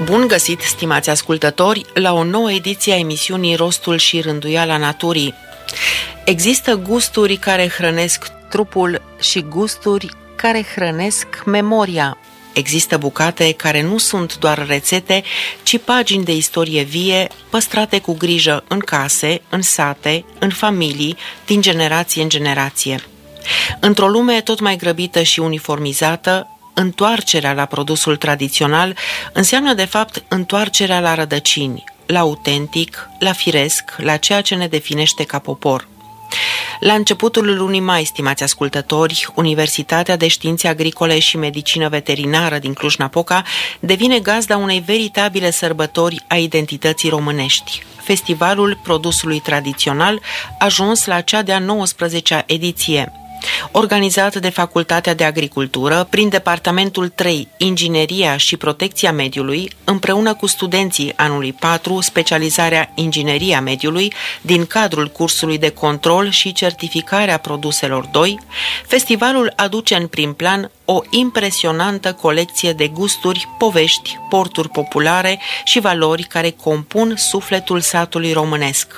Bun găsit, stimați ascultători, la o nouă ediție a emisiunii Rostul și Rânduiala Naturii. Există gusturi care hrănesc trupul și gusturi care hrănesc memoria. Există bucate care nu sunt doar rețete, ci pagini de istorie vie, păstrate cu grijă în case, în sate, în familii, din generație în generație. Într-o lume tot mai grăbită și uniformizată, întoarcerea la produsul tradițional înseamnă de fapt întoarcerea la rădăcini, la autentic, la firesc, la ceea ce ne definește ca popor. La începutul lunii mai, stimați ascultători, Universitatea de Științe Agricole și Medicină Veterinară din Cluj-Napoca devine gazda unei veritabile sărbători a identității românești. Festivalul produsului tradițional a ajuns la cea de-a 19-a ediție. Organizat de Facultatea de Agricultură, prin Departamentul 3, Ingineria și Protecția Mediului, împreună cu studenții anului 4, specializarea Ingineria Mediului, din cadrul cursului de control și certificare a produselor 2, festivalul aduce în prim plan o impresionantă colecție de gusturi, povești, porturi populare și valori care compun sufletul satului românesc.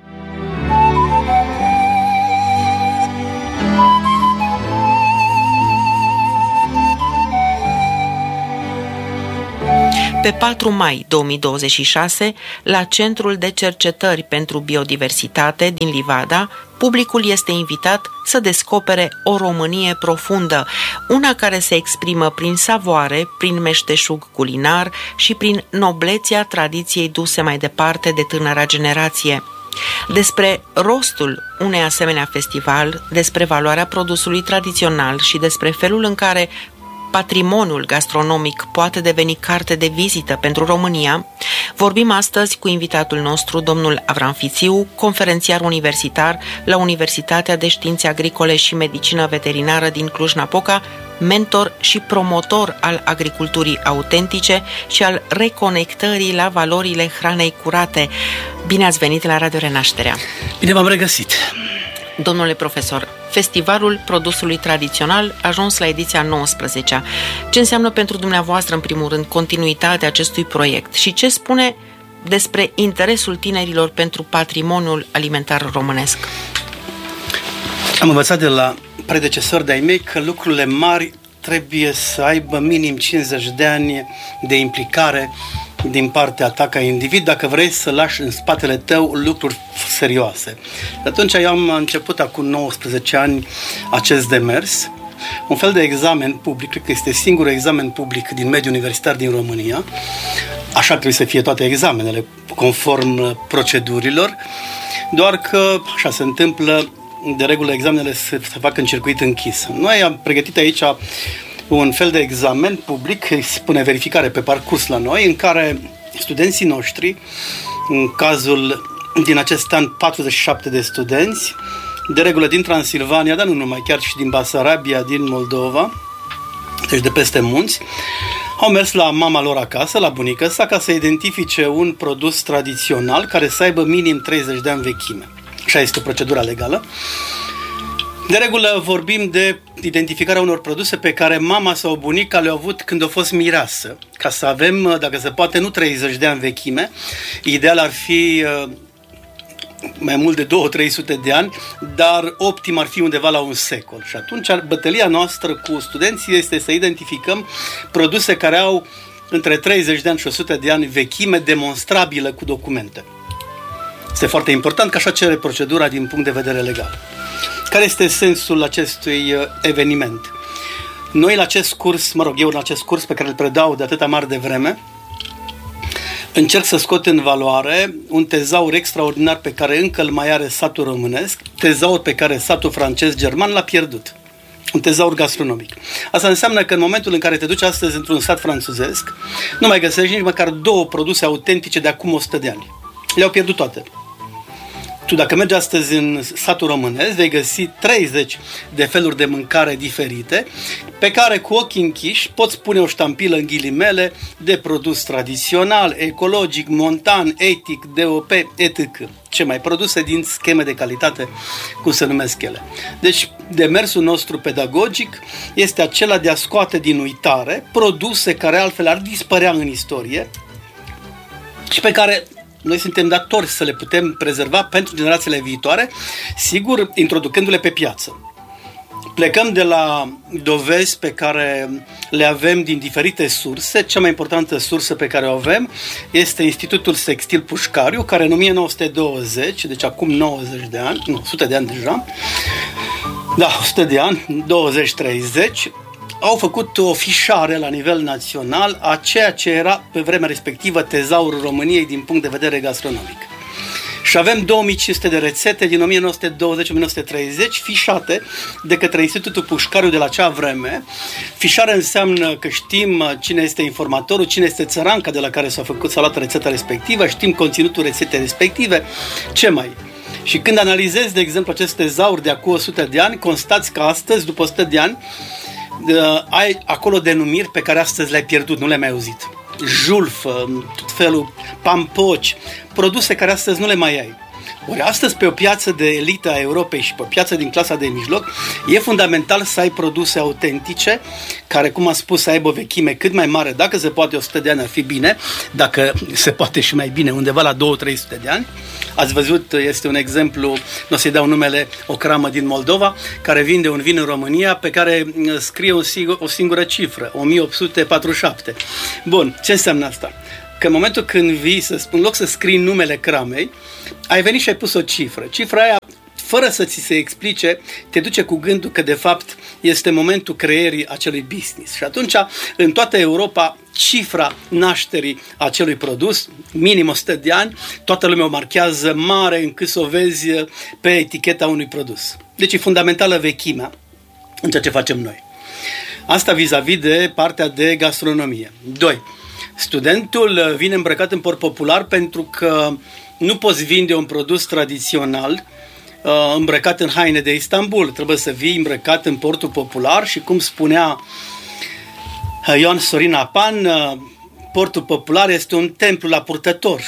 Pe 4 mai 2026, la Centrul de Cercetări pentru Biodiversitate din Livada, publicul este invitat să descopere o Românie profundă, una care se exprimă prin savoare, prin meșteșug culinar și prin noblețea tradiției duse mai departe de tânăra generație. Despre rostul unei asemenea festival, despre valoarea produsului tradițional și despre felul în care patrimoniul gastronomic poate deveni carte de vizită pentru România, vorbim astăzi cu invitatul nostru, domnul Avram Fițiu, conferențiar universitar la Universitatea de Științe Agricole și Medicină Veterinară din Cluj-Napoca, mentor și promotor al agriculturii autentice și al reconectării la valorile hranei curate. Bine ați venit la Radio Renașterea! Bine v-am regăsit! Domnule profesor, Festivalul produsului tradițional a ajuns la ediția 19-a. Ce înseamnă pentru dumneavoastră, în primul rând, continuitatea acestui proiect și ce spune despre interesul tinerilor pentru patrimoniul alimentar românesc? Am învățat de la predecesori de-ai mei că lucrurile mari trebuie să aibă minim 50 de ani de implicare din partea ta ca individ, dacă vrei să lași în spatele tău lucruri serioase. De atunci eu am început acum 19 ani acest demers, un fel de examen public, cred că este singurul examen public din mediul universitar din România. Așa trebuie să fie toate examenele, conform procedurilor, doar că așa se întâmplă, de regulă examenele se fac în circuit închis. Noi am pregătit aici un fel de examen public, spune verificare pe parcurs la noi, în care studenții noștri, în cazul din acest an 47 de studenți, de regulă din Transilvania, dar nu numai, chiar și din Basarabia, din Moldova, deci de peste munți, au mers la mama lor acasă, la bunica sa, ca să identifice un produs tradițional care să aibă minim 30 de ani vechime. Așa este procedura legală. De regulă vorbim de identificarea unor produse pe care mama sau bunica le-au avut când au fost mireasă, ca să avem, dacă se poate, nu 30 de ani vechime. Ideal ar fi mai mult de 200-300 de ani, dar optim ar fi undeva la un secol. Și atunci bătălia noastră cu studenții este să identificăm produse care au între 30 de ani și 100 de ani vechime, demonstrabilă cu documente. Este foarte important, că așa cere procedura din punct de vedere legal. Care este sensul acestui eveniment? Noi la acest curs, eu la acest curs pe care îl predau de atâta mare de vreme, încerc să scot în valoare un tezaur extraordinar pe care încă îl mai are satul românesc, tezaur pe care satul francez-german l-a pierdut. Un tezaur gastronomic. Asta înseamnă că în momentul în care te duci astăzi într-un sat franțuzesc, nu mai găsești nici măcar 2 produse autentice de acum 100 de ani. Le-au pierdut toate. Tu dacă mergi astăzi în satul românesc, vei găsi 30 de feluri de mâncare diferite, pe care cu ochii închiși poți pune o ștampilă în ghilimele de produs tradițional, ecologic, montan, etic, DOP, etc. Ce mai produse din scheme de calitate, cum se numesc ele. Deci, demersul nostru pedagogic este acela de a scoate din uitare produse care altfel ar dispărea în istorie, și pe care noi suntem datori să le putem prezerva pentru generațiile viitoare, sigur, introducându-le pe piață. Plecăm de la dovezi pe care le avem din diferite surse. Cea mai importantă sursă pe care o avem este Institutul Textil Pușcariu, care în 1920, deci acum 90 de ani, 100 de ani deja, 100 de ani, 20-30, au făcut o fișare la nivel național a ceea ce era pe vremea respectivă tezaurul României din punct de vedere gastronomic. Și avem 2500 de rețete din 1920-1930 fișate de către Institutul Pușcariu de la acea vreme. Fișarea înseamnă că știm cine este informatorul, cine este țăranca de la care s-a luat rețeta respectivă, știm conținutul rețetei respective, ce mai. Și când analizezi, de exemplu, acest tezaur de acum 100 de ani, constați că astăzi, după 100 de ani, ai acolo denumiri pe care astăzi le-ai pierdut, nu le-ai mai auzit. Julfă, tot felul, pampoci, produse care astăzi nu le mai ai. Ori astăzi, pe o piață de elită a Europei și pe o piață din clasa de mijloc, e fundamental să ai produse autentice, care, cum am spus, să aibă o vechime cât mai mare. Dacă se poate 100 de ani ar fi bine, dacă se poate și mai bine, undeva la 200-300 de ani. Ați văzut, este un exemplu, nu o să-i dau numele, o cramă din Moldova, care vinde un vin în România pe care scrie o singură cifră, 1847. Bun, ce înseamnă asta? Că în momentul când vii, în loc să scrii numele cramei, ai venit și ai pus o cifră. Cifra aia, fără să ți se explice, te duce cu gândul că de fapt este momentul creierii acelui business. Și atunci, în toată Europa, cifra nașterii acelui produs, minim 100 de ani, toată lumea o marchează mare încât să o vezi pe eticheta unui produs. Deci e fundamentală vechimea în ceea ce facem noi. Asta vis-a-vis de partea de gastronomie. 2. Studentul vine îmbrăcat în port popular pentru că nu poți vinde un produs tradițional îmbrăcat în haine de Istanbul. Trebuie să vii îmbrăcat în portul popular și, cum spunea Ioan Sorin Apan, portul popular este un templu la purtător.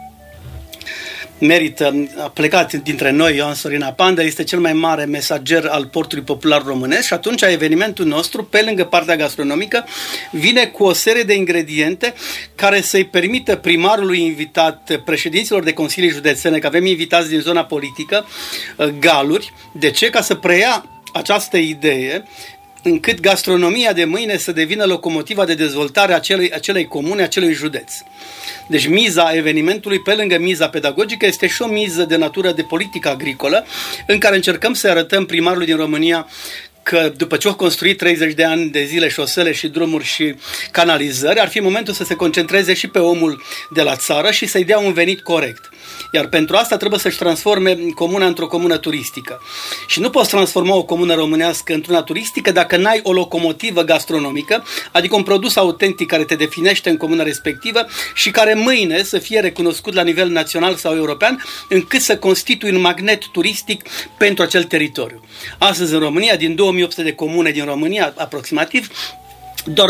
Merită, a plecat dintre noi Ioan Sorin Apan, dar este cel mai mare mesager al portului popular românesc și atunci evenimentul nostru, pe lângă partea gastronomică, vine cu o serie de ingrediente care să-i permită primarului invitat, președinților de consilii județene, că avem invitați din zona politică, galuri. De ce? Ca să preia această idee încât gastronomia de mâine să devină locomotiva de dezvoltare a acelei comune, a acelui județ. Deci miza evenimentului, pe lângă miza pedagogică, este și o miză de natură de politică agricolă, în care încercăm să arătăm primarului din România că după ce au construit 30 de ani de zile șosele și drumuri și canalizări, ar fi momentul să se concentreze și pe omul de la țară și să-i dea un venit corect. Iar pentru asta trebuie să-și transforme comuna într-o comună turistică. Și nu poți transforma o comună românească într-una turistică dacă n-ai o locomotivă gastronomică, adică un produs autentic care te definește în comuna respectivă și care mâine să fie recunoscut la nivel național sau european, încât să constitui un magnet turistic pentru acel teritoriu. Astăzi în România, din 2800 de comune din România, aproximativ, doar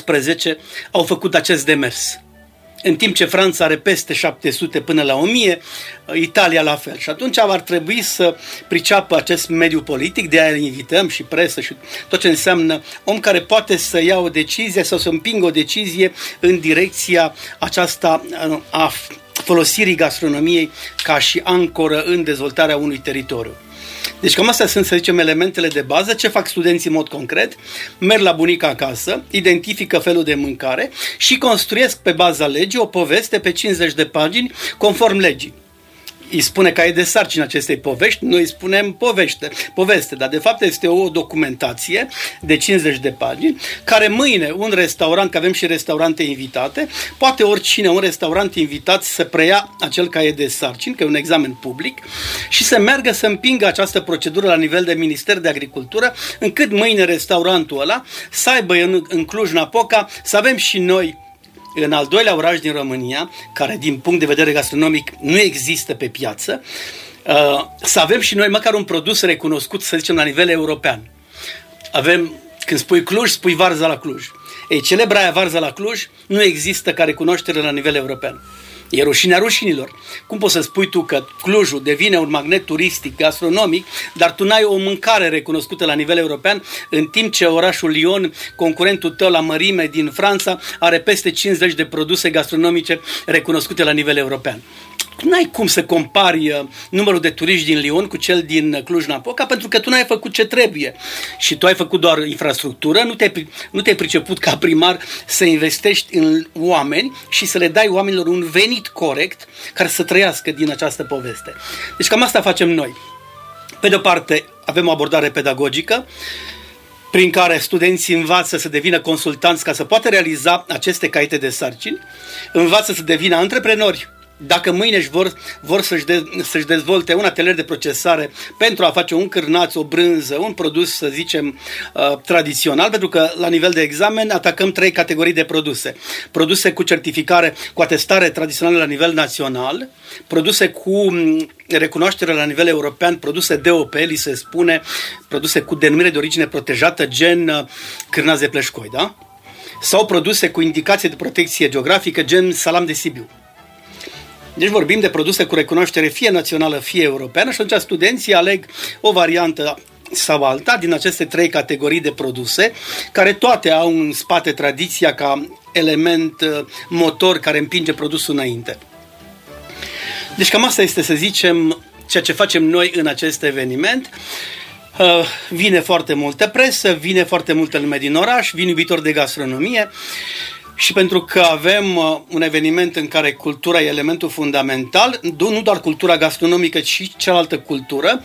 12 au făcut acest demers. În timp ce Franța are peste 700 până la 1000, Italia la fel. Și atunci ar trebui să priceapă acest mediu politic, de aia îl invităm și presă și tot ce înseamnă om care poate să ia o decizie sau să împingă o decizie în direcția aceasta a folosirii gastronomiei ca și ancoră în dezvoltarea unui teritoriu. Deci cam astea sunt, să zicem, elementele de bază. Ce fac studenții în mod concret? Merg la bunica acasă, identifică felul de mâncare și construiesc pe baza legii o poveste pe 50 de pagini conform legii. Îi spune caiet de sarcini acestei povești, noi îi spunem poveste, dar de fapt este o documentație de 50 de pagini, care mâine un restaurant, că avem și restaurante invitate, poate oricine, un restaurant invitat să preia acel caiet de sarcini, că e un examen public, și să meargă să împingă această procedură la nivel de Minister de Agricultură, încât mâine restaurantul ăla să aibă în Cluj-Napoca, să avem și noi în al doilea oraș din România, care din punct de vedere gastronomic nu există pe piață, să avem și noi măcar un produs recunoscut, să zicem, la nivel european. Avem, când spui Cluj, spui varza la Cluj. Ei, celebra aia varza la Cluj nu există ca recunoaștere la nivel european. E rușinea rușinilor. Cum poți să spui tu că Clujul devine un magnet turistic, gastronomic, dar tu n-ai o mâncare recunoscută la nivel european, în timp ce orașul Lyon, concurentul tău la mărime din Franța, are peste 50 de produse gastronomice recunoscute la nivel european. N-ai cum să compari numărul de turiști din Lyon cu cel din Cluj-Napoca, pentru că tu n-ai făcut ce trebuie. Și tu ai făcut doar infrastructură, nu te-ai priceput ca primar să investești în oameni și să le dai oamenilor un venit corect care să trăiască din această poveste. Deci cam asta facem noi. Pe de-o parte, avem o abordare pedagogică, prin care studenții învață să devină consultanți ca să poată realiza aceste caiete de sarcini, învață să devină antreprenori. Dacă mâine vor să-și dezvolte un atelier de procesare pentru a face un cârnaț, o brânză, un produs, să zicem, tradițional, pentru că la nivel de examen atacăm 3 categorii de produse. Produse cu certificare, cu atestare tradițională la nivel național, produse cu recunoaștere la nivel european, produse DOP, li se spune, produse cu denumire de origine protejată, gen cârnaț de Pleșcoi, da? Sau produse cu indicație de protecție geografică, gen salam de Sibiu. Deci vorbim de produse cu recunoaștere fie națională, fie europeană și atunci studenții aleg o variantă sau alta din aceste 3 categorii de produse, care toate au în spate tradiția ca element motor care împinge produsul înainte. Deci cam asta este, să zicem, ceea ce facem noi în acest eveniment. Vine foarte multă presă, vine foarte multă lume din oraș, vin iubitori de gastronomie. Și pentru că avem un eveniment în care cultura e elementul fundamental, nu doar cultura gastronomică, ci cealaltă cultură,